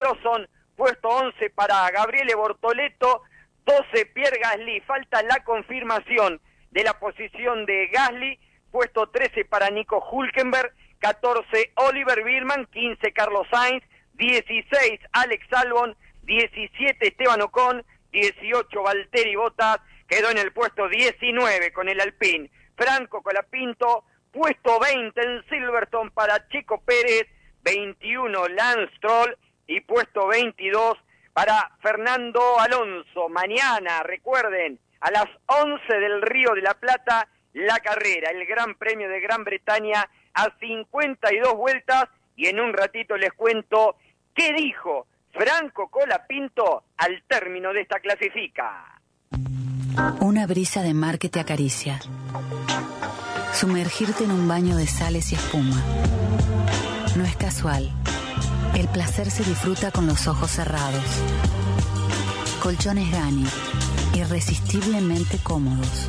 Lawson, puesto 11 para Gabriele Bortoleto, 12 Pierre Gasly, falta la confirmación de la posición de Gasly, puesto 13 para Nico Hülkenberg, 14 Oliver Biermann, 15 Carlos Sainz, 16 Alex Albon, 17 Esteban Ocon, 18 Valtteri Bottas, quedó en el puesto 19 con el Alpine. Franco Colapinto, puesto 20 en Silverstone para Checo Pérez, 21 Lance Stroll y puesto 22 para Fernando Alonso. Mañana, recuerden, a las 11 del Río de la Plata, la carrera, el Gran Premio de Gran Bretaña a 52 vueltas, y en un ratito les cuento qué dijo Franco Colapinto al término de esta clasifica. Una brisa de mar que te acaricia. Sumergirte en un baño de sales y espuma. No es casual. El placer se disfruta con los ojos cerrados. Colchones Gani, irresistiblemente cómodos.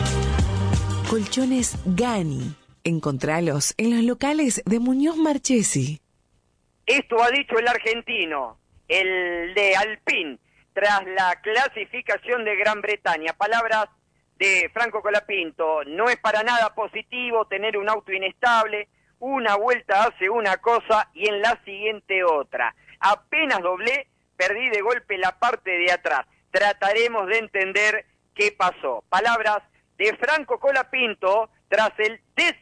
Colchones Gani. Encontralos en los locales de Muñoz Marchesi. Esto ha dicho el argentino, el de Alpine, tras la clasificación de Gran Bretaña. Palabras de Franco Colapinto: no es para nada positivo tener un auto inestable, una vuelta hace una cosa y en la siguiente otra. Apenas doblé, perdí de golpe la parte de atrás. Trataremos de entender qué pasó. Palabras de Franco Colapinto tras el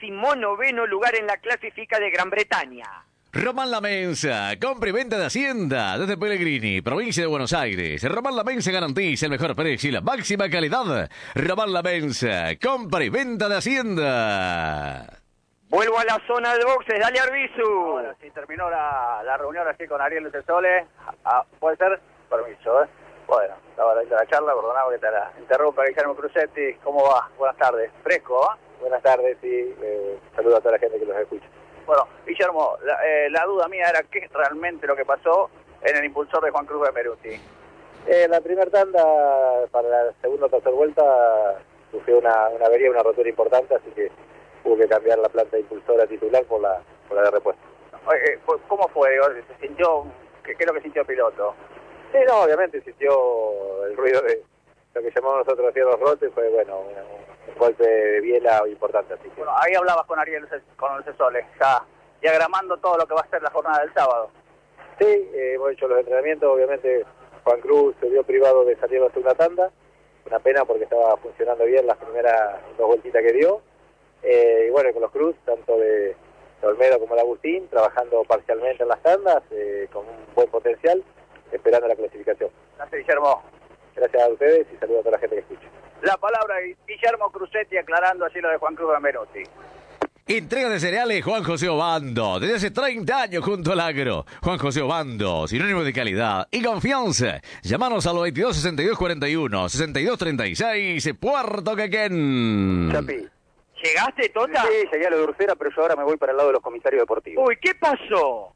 19º lugar en la clasifica de Gran Bretaña. Román La Mensa, compra y venta de Hacienda, desde Pellegrini, provincia de Buenos Aires. Román La Mensa garantiza el mejor precio y la máxima calidad. Román La Mensa, compra y venta de Hacienda. Vuelvo a la zona de boxes, dale Arbizu. Ahora sí, terminó la reunión aquí con Ariel Utesole. ¿Puede ser? Permiso, ¿eh? Bueno, estaba ahí la charla, perdonaba que te la interrumpa. Guillermo Cruzetti, ¿cómo va? Buenas tardes. ¿Fresco, ah? Buenas tardes, sí. Saludo a toda la gente que los escucha. Bueno, Guillermo, la duda mía era qué es realmente lo que pasó en el impulsor de Juan Cruz Benvenuti. La primera tanda, para la segunda o tercera vuelta, sufrió una avería, una rotura importante, así que hubo que cambiar la planta impulsora titular por la de repuesto. ¿Cómo fue? ¿Se sintió? ¿Qué es lo que sintió el piloto? Sí, no, obviamente sintió el ruido de lo que llamamos nosotros fierros rotos, fue, bueno, un golpe de biela importante. Así que... Bueno, ahí hablabas con Ariel, con el Cesole, ya diagramando todo lo que va a ser la jornada del sábado. Sí, hemos hecho los entrenamientos, obviamente Juan Cruz se vio privado de salir a la segunda tanda, una pena porque estaba funcionando bien las primeras 2 vueltitas que dio, y bueno, con los Cruz, tanto de Olmedo como de Agustín, trabajando parcialmente en las tandas, con un buen potencial, esperando la clasificación. Gracias, Guillermo. Gracias a ustedes y saludos a toda la gente que escucha. La palabra de Guillermo Cruzetti aclarando así lo de Juan Cruz Benvenuti. Entrega de cereales Juan José Obando, desde hace 30 años junto al agro. Juan José Obando, sinónimo de calidad y confianza. Llámanos al 22 62 41 62 36, Puerto Quequén. Chapi. ¿Llegaste, Tota? Sí, llegué a lo de Ursera, pero yo ahora me voy para el lado de los comisarios deportivos. Uy, ¿qué pasó?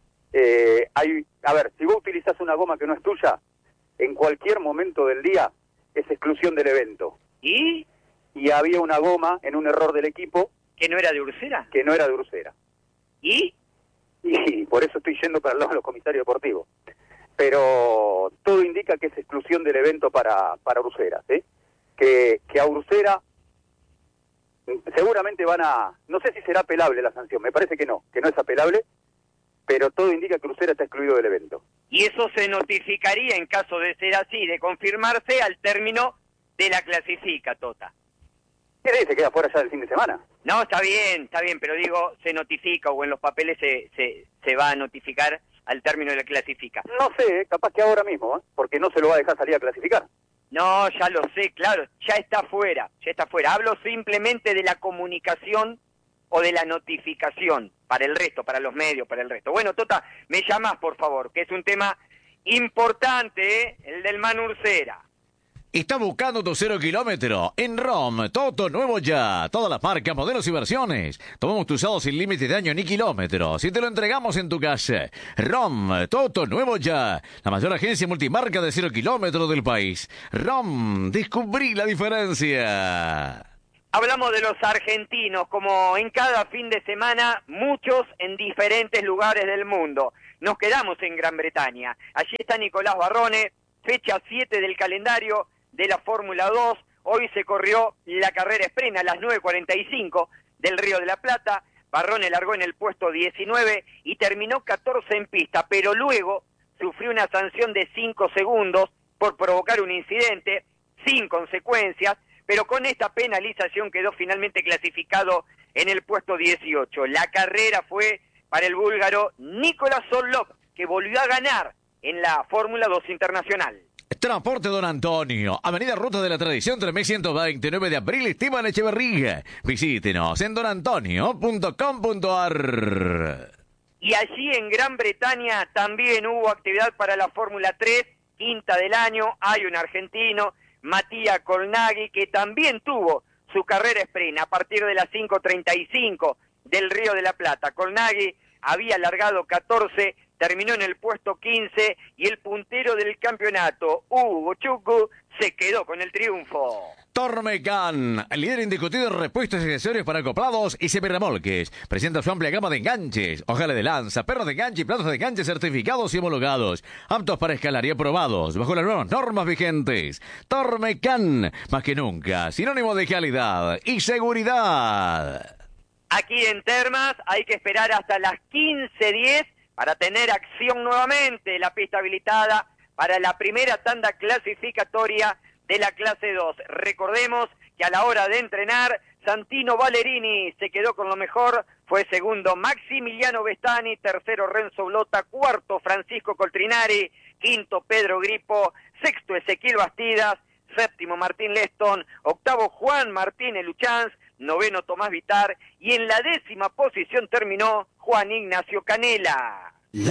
A ver, si vos utilizás una goma que no es tuya, en cualquier momento del día es exclusión del evento. ¿Y? Y había una goma en un error del equipo. ¿Que no era de Ursera? Que no era de Ursera. ¿Y? Y por eso estoy yendo para el lado de los comisarios deportivos. Pero todo indica que es exclusión del evento para Ursera, ¿sí? Que a Ursera seguramente van a... No sé si será apelable la sanción, me parece que no es apelable, pero todo indica que Ursera está excluido del evento. Y eso se notificaría en caso de ser así, de confirmarse al término de la clasifica, Tota. ¿Qué dice? ¿Queda fuera ya del fin de semana? No, está bien, pero digo, se notifica o en los papeles se va a notificar al término de la clasifica. No sé, capaz que ahora mismo, porque no se lo va a dejar salir a clasificar. No, ya lo sé, claro, ya está fuera. Hablo simplemente de la comunicación o de la notificación para el resto, para los medios, para el resto. Bueno, Tota, me llamás, por favor, que es un tema importante, el del Manu Ursera. Está buscando tu 0 kilómetro en ROM, Toto nuevo ya. Todas las marcas, modelos y versiones. Tomamos tu usado sin límite de año ni kilómetros y te lo entregamos en tu casa. ROM, Toto nuevo ya. La mayor agencia multimarca de 0 kilómetros del país. ROM, descubrí la diferencia. Hablamos de los argentinos, como en cada fin de semana, muchos en diferentes lugares del mundo. nos quedamos en Gran Bretaña. Allí está Nicolás Barrone, fecha 7 del calendario de la Fórmula 2. Hoy se corrió la carrera sprint a las 9:45 del Río de la Plata. Barrone largó en el puesto 19 y terminó 14 en pista, pero luego sufrió una sanción de 5 segundos por provocar un incidente, sin consecuencias, pero con esta penalización quedó finalmente clasificado en el puesto 18. La carrera fue para el búlgaro Nicolás Orlov, que volvió a ganar en la Fórmula 2 Internacional. Transporte Don Antonio, Avenida Ruta de la Tradición 3129 de abril, Esteban Echeverría. Visítenos en donantonio.com.ar. Y allí en Gran Bretaña también hubo actividad para la Fórmula 3, quinta del año. Hay un argentino, Matías Colnaghi, que también tuvo su carrera sprint a partir de las 5:35 del Río de la Plata. Colnaghi había largado 14, terminó en el puesto 15 y el puntero del campeonato, Hugo Chucu, se quedó con el triunfo. Tormecan, el líder indiscutido en repuestos y accesorios para acoplados y semirremolques. Presenta su amplia gama de enganches, ojales de lanza, perros de enganche y platos de enganche certificados y homologados, aptos para escalar y aprobados bajo las nuevas normas vigentes. Tormecan, más que nunca, sinónimo de calidad y seguridad. Aquí en Termas hay que esperar hasta las 15:10 para tener acción nuevamente. La pista habilitada para la primera tanda clasificatoria de la clase 2. Recordemos que a la hora de entrenar, Santino Ballerini se quedó con lo mejor, fue segundo Maximiliano Vestani, tercero Renzo Blota, cuarto Francisco Coltrinari, quinto Pedro Gripo, sexto Ezequiel Bastidas, séptimo Martín Leston, octavo Juan Martínez Luchanz, noveno Tomás Vitar y en la 10ª posición terminó Juan Ignacio Canela.